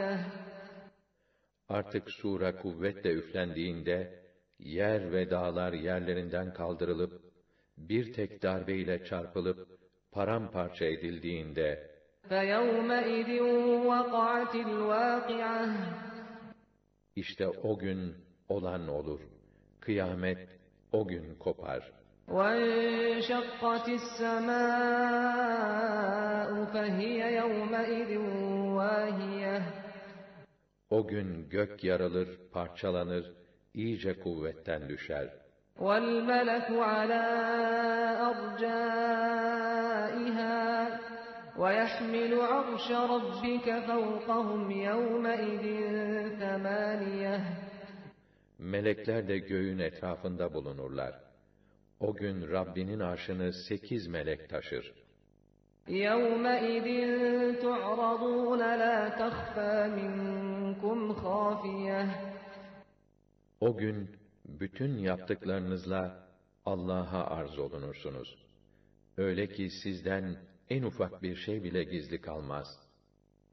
Artık sura kuvvetle üflendiğinde, yer ve dağlar yerlerinden kaldırılıp, bir tek darbeyle çarpılıp, paramparça edildiğinde, فَيَوْمَئِذٍ وَقَعَتِ الْوَاقِعَةُ işte o gün olan olur. Kıyamet o gün kopar. وَانشَقَّتِ السَّمَاءُ فَهِيَ يَوْمَئِذٍ وَاهِيَةٌ O gün gök yarılır, parçalanır, iyice kuvvetten düşer. وَالْمَلَكُ عَلَى أَرْجَائِهَا وَيَحْمِلُ عَرْشَ رَبِّكَ فَوْقَهُمْ يَوْمَئِذٍ ثَمَانِيَةٌ Melekler de göğün etrafında bulunurlar. O gün Rabbinin arşını 8 melek taşır. يَوْمَئِذٍ تُعْرَضُونَ لَا تَخْفَى مِنكُمْ خَافِيَةٌ O gün bütün yaptıklarınızla Allah'a arz olunursunuz. Öyle ki sizden en ufak bir şey bile gizli kalmaz.